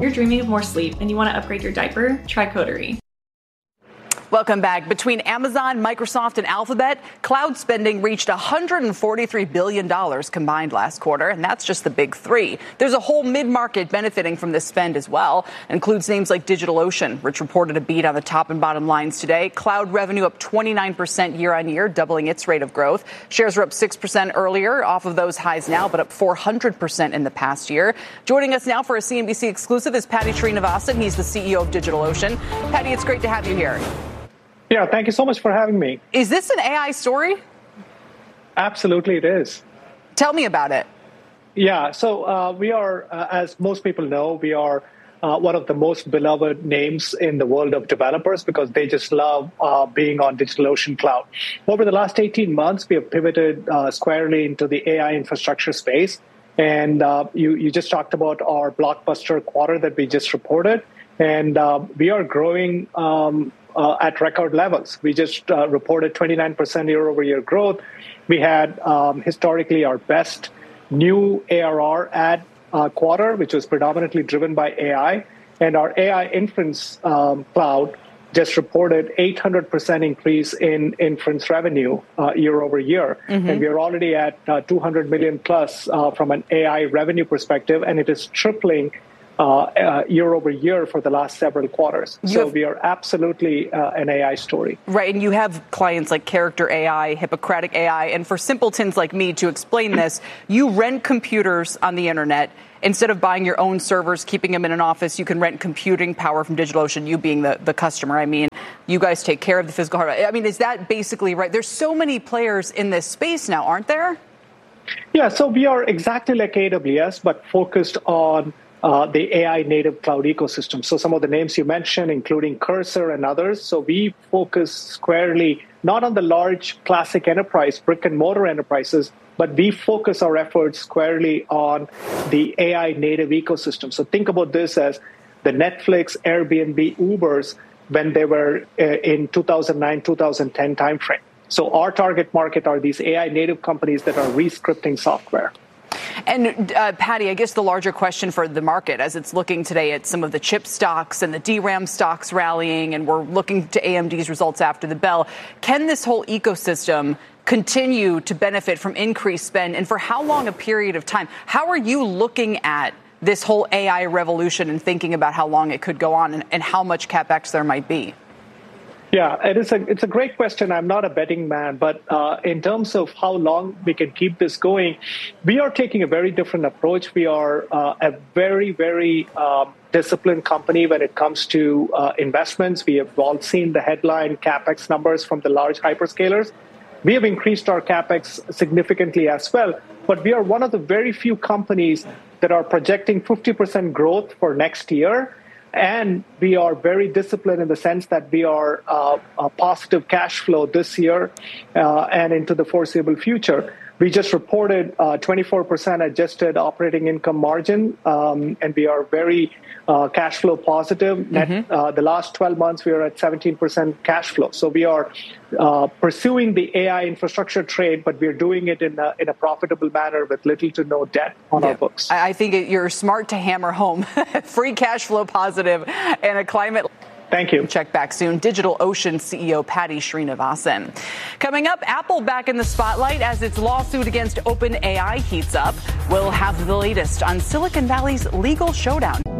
you're dreaming of more sleep and you want to upgrade your diaper, try Coterie. Welcome back. Between Amazon, Microsoft, and Alphabet, cloud spending reached $143 billion combined last quarter, and that's just the big three. There's a whole mid-market benefiting from this spend as well. It includes names like DigitalOcean, which reported a beat on the top and bottom lines today. Cloud revenue up 29% year on year, doubling its rate of growth. Shares were up 6% earlier, off of those highs now, but up 400% in the past year. Joining us now for a CNBC exclusive is Paddy Srinivasan. He's the CEO of DigitalOcean. Paddy, it's great to have you here. Yeah, thank you so much for having me. Is this an AI story? Absolutely, it is. Tell me about it. Yeah, so we are, as most people know, we are one of the most beloved names in the world of developers because they just love being on DigitalOcean Cloud. Over the last 18 months, we have pivoted squarely into the AI infrastructure space. And you just talked about our blockbuster quarter that we just reported. And we are growing at record levels. We just reported 29% year-over-year growth. We had historically our best new ARR add quarter, which was predominantly driven by AI. And our AI inference cloud just reported 800% increase in inference revenue year-over-year. Mm-hmm. And we are already at 200 million plus from an AI revenue perspective, and it is tripling year over year for the last several quarters. So we are absolutely an AI story. Right. And you have clients like Character AI, Hippocratic AI. And for simpletons like me to explain this, you rent computers on the internet. Instead of buying your own servers, keeping them in an office, you can rent computing power from DigitalOcean, you being the customer. I mean, you guys take care of the physical hardware. I mean, is that basically right? There's so many players in this space now, aren't there? Yeah. So we are exactly like AWS, but focused on the AI native cloud ecosystem. So some of the names you mentioned, including Cursor and others. So we focus squarely not on the large classic enterprise, brick and mortar enterprises, but we focus our efforts squarely on the AI native ecosystem. So think about this as the Netflix, Airbnb, Ubers when they were in 2009, 2010 timeframe. So our target market are these AI native companies that are re-scripting software. And Paddy, I guess the larger question for the market as it's looking today at some of the chip stocks and the DRAM stocks rallying, and we're looking to AMD's results after the bell. Can this whole ecosystem continue to benefit from increased spend, and for how long a period of time? How are you looking at this whole AI revolution and thinking about how long it could go on and how much CapEx there might be? Yeah, it's a great question. I'm not a betting man, but in terms of how long we can keep this going, we are taking a very different approach. We are a very, very disciplined company when it comes to investments. We have all seen the headline CapEx numbers from the large hyperscalers. We have increased our CapEx significantly as well, but we are one of the very few companies that are projecting 50% growth for next year. And we are very disciplined in the sense that we are a positive cash flow this year and into the foreseeable future. We just reported 24% adjusted operating income margin, and we are very cash flow positive. Mm-hmm. The last 12 months, we are at 17% cash flow. So we are pursuing the AI infrastructure trade, but we are doing it in a profitable manner with little to no debt on our books. I think you're smart to hammer home free cash flow positive and a climate. Thank you. Check back soon. DigitalOcean CEO Paddy Srinivasan. Coming up, Apple back in the spotlight as its lawsuit against OpenAI heats up. We'll have the latest on Silicon Valley's legal showdown.